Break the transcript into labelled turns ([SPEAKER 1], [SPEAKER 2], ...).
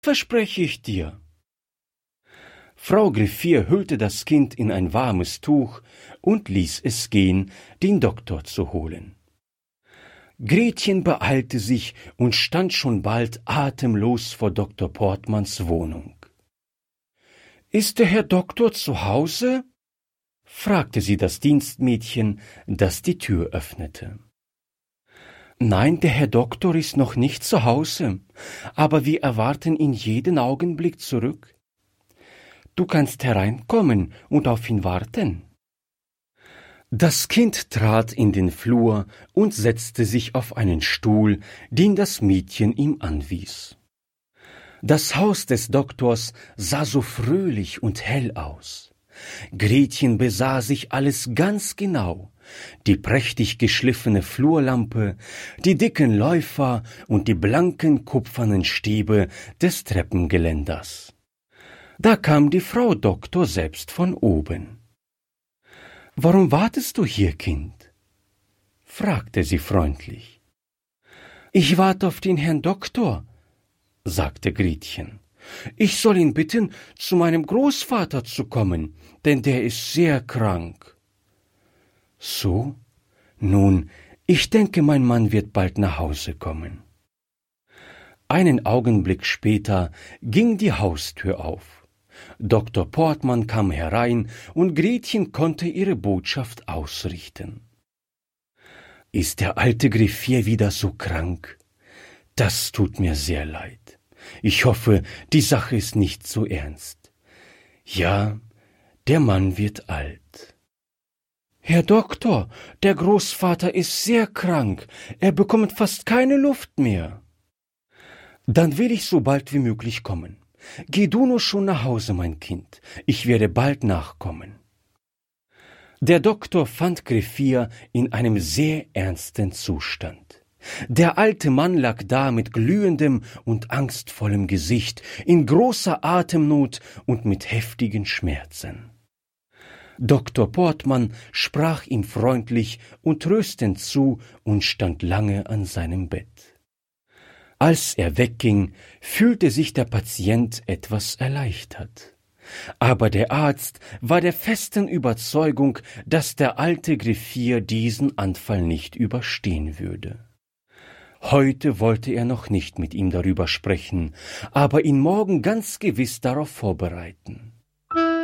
[SPEAKER 1] verspreche ich dir. Frau Griffier hüllte das Kind in ein warmes Tuch und ließ es gehen, den Doktor zu holen. Gretchen beeilte sich und stand schon bald atemlos vor Dr. Portmanns Wohnung. »Ist der Herr Doktor zu Hause?« fragte sie das Dienstmädchen, das die Tür öffnete. »Nein, der Herr Doktor ist noch nicht zu Hause, aber wir erwarten ihn jeden Augenblick zurück. Du kannst hereinkommen und auf ihn warten.« Das Kind trat in den Flur und setzte sich auf einen Stuhl, den das Mädchen ihm anwies. Das Haus des Doktors sah so fröhlich und hell aus. Gretchen besah sich alles ganz genau: die prächtig geschliffene Flurlampe, die dicken Läufer und die blanken kupfernen Stäbe des Treppengeländers. Da kam die Frau Doktor selbst von oben. »Warum wartest du hier, Kind?« fragte sie freundlich. »Ich warte auf den Herrn Doktor«, sagte Gretchen. »Ich soll ihn bitten, zu meinem Großvater zu kommen, denn der ist sehr krank.« »So? Nun, ich denke, mein Mann wird bald nach Hause kommen.« Einen Augenblick später ging die Haustür auf. Dr. Portmann kam herein und Gretchen konnte ihre Botschaft ausrichten. »Ist der alte Griffier wieder so krank? Das tut mir sehr leid. Ich hoffe, die Sache ist nicht so ernst. Ja, der Mann wird alt.« »Herr Doktor, der Großvater ist sehr krank. Er bekommt fast keine Luft mehr.« »Dann will ich so bald wie möglich kommen. Geh du nur schon nach Hause, mein Kind. Ich werde bald nachkommen.« Der Doktor fand Griffier in einem sehr ernsten Zustand. Der alte Mann lag da mit glühendem und angstvollem Gesicht, in großer Atemnot und mit heftigen Schmerzen. Dr. Portmann sprach ihm freundlich und tröstend zu und stand lange an seinem Bett. Als er wegging, fühlte sich der Patient etwas erleichtert. Aber der Arzt war der festen Überzeugung, dass der alte Griffier diesen Anfall nicht überstehen würde. Heute wollte er noch nicht mit ihm darüber sprechen, aber ihn morgen ganz gewiss darauf vorbereiten.